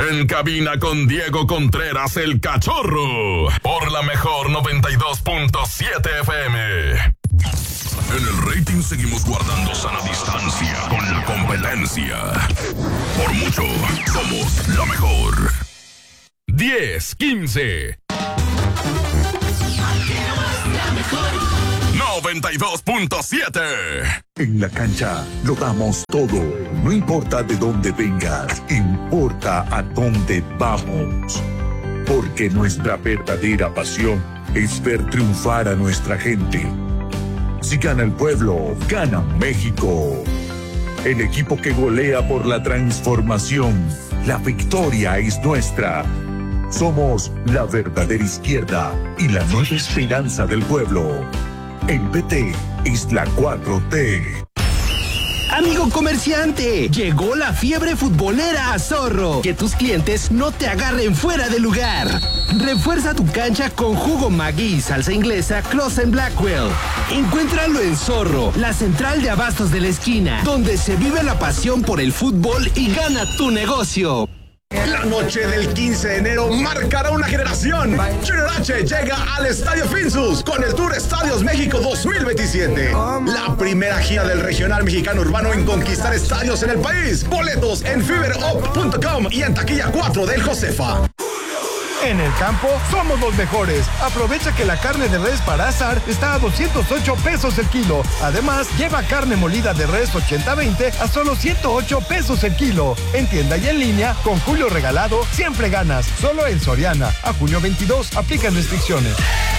En cabina con Diego Contreras, el Cachorro. Por la mejor 92.7 FM. En el rating seguimos guardando sana distancia con la competencia. Por mucho, somos la mejor. 10, 15. 92.7. En la cancha lo damos todo. No importa de dónde vengas, importa a dónde vamos. Porque nuestra verdadera pasión es ver triunfar a nuestra gente. Si gana el pueblo, gana México. El equipo que golea por la transformación. La victoria es nuestra. Somos la verdadera izquierda y la nueva esperanza del pueblo. El PT es la 4T. Amigo comerciante, llegó la fiebre futbolera a Zorro. Que tus clientes no te agarren fuera de lugar. Refuerza tu cancha con jugo Maggi y salsa inglesa Close & Blackwell. Encuéntralo en Zorro, la central de abastos de la esquina, donde se vive la pasión por el fútbol y gana tu negocio. La noche del 15 de enero marcará una generación. Junior H llega al Estadio Finsus con el Tour Estadios México 2027. La primera gira del regional mexicano urbano en conquistar estadios en el país. Boletos en fiberup.com y en taquilla 4 del Josefa. En el campo somos los mejores. Aprovecha que la carne de res para asar está a 208 pesos el kilo. Además, lleva carne molida de res 80-20 a solo 108 pesos el kilo. En tienda y en línea, con Julio Regalado, siempre ganas. Solo en Soriana. A junio 22, aplican restricciones.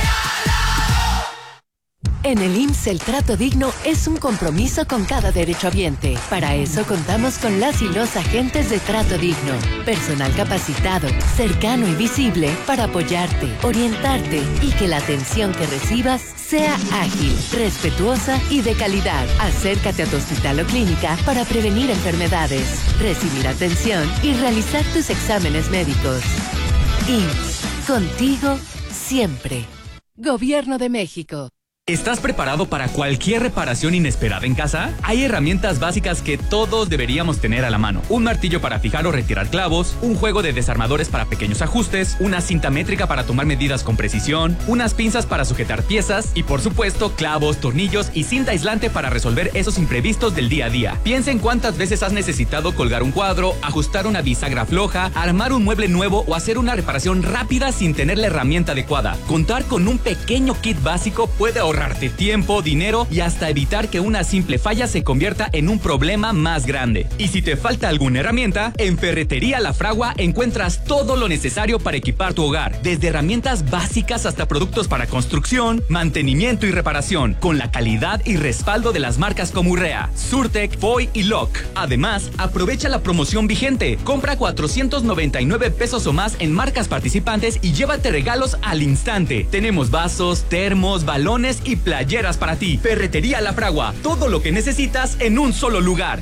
En el IMSS el trato digno es un compromiso con cada derechohabiente. Para eso contamos con las y los agentes de trato digno. Personal capacitado, cercano y visible para apoyarte, orientarte y que la atención que recibas sea ágil, respetuosa y de calidad. Acércate a tu hospital o clínica para prevenir enfermedades, recibir atención y realizar tus exámenes médicos. IMSS, contigo siempre. Gobierno de México. ¿Estás preparado para cualquier reparación inesperada en casa? Hay herramientas básicas que todos deberíamos tener a la mano. Un martillo para fijar o retirar clavos, un juego de desarmadores para pequeños ajustes, una cinta métrica para tomar medidas con precisión, unas pinzas para sujetar piezas y, por supuesto, clavos, tornillos y cinta aislante para resolver esos imprevistos del día a día. Piensa en cuántas veces has necesitado colgar un cuadro, ajustar una bisagra floja, armar un mueble nuevo o hacer una reparación rápida sin tener la herramienta adecuada. Contar con un pequeño kit básico puede ahorrarte tiempo, dinero y hasta evitar que una simple falla se convierta en un problema más grande. Y si te falta alguna herramienta, en Ferretería La Fragua encuentras todo lo necesario para equipar tu hogar, desde herramientas básicas hasta productos para construcción, mantenimiento y reparación, con la calidad y respaldo de las marcas como Urrea, Surtec, Foy y Lock. Además, aprovecha la promoción vigente. Compra 499 pesos o más en marcas participantes y llévate regalos al instante. Tenemos vasos, termos, balones y playeras para ti. Ferretería La Fragua, todo lo que necesitas en un solo lugar.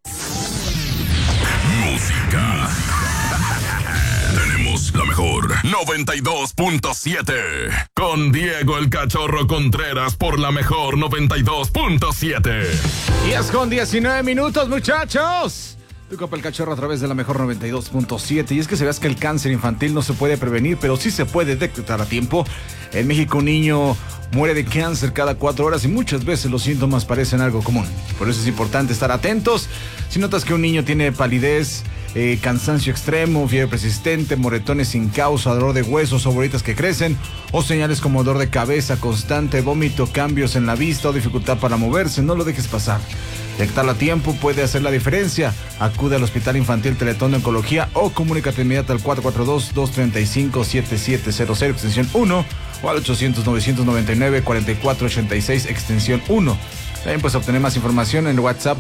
Música. Tenemos la mejor 92.7 con Diego el Cachorro Contreras por la mejor 92.7. 10 con 19 minutos, muchachos. Tu Copa el Cachorro a través de la mejor 92.7. Y es que se veas que el cáncer infantil no se puede prevenir, pero sí se puede detectar a tiempo. En México un niño muere de cáncer cada 4 horas y muchas veces los síntomas parecen algo común. Por eso es importante estar atentos. Si notas que un niño tiene palidez, cansancio extremo, fiebre persistente, moretones sin causa, dolor de huesos o bolitas que crecen, o señales como dolor de cabeza constante, vómito, cambios en la vista o dificultad para moverse, no lo dejes pasar. Detectarlo a tiempo puede hacer la diferencia. Acude al Hospital Infantil Teletón de Oncología o comunícate inmediato al 442-235-7700 extensión 1 o al 800-999-4486 extensión 1. También puedes obtener más información en el WhatsApp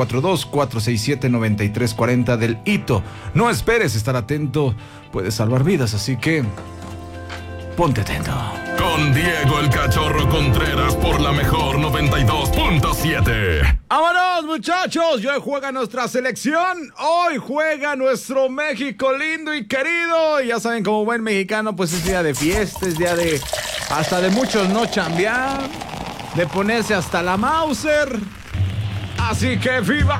442-467-9340 del hito. No esperes, estar atento puede salvar vidas, así que ponte atento. Con Diego el Cachorro Contreras por la mejor 92.7. ¡Vámonos, muchachos! Y hoy juega nuestra selección. Hoy juega nuestro México lindo y querido. Y ya saben, como buen mexicano, pues es día de fiesta, es día de hasta de muchos no chambear, de ponerse hasta la Mauser. Así que ¡viva!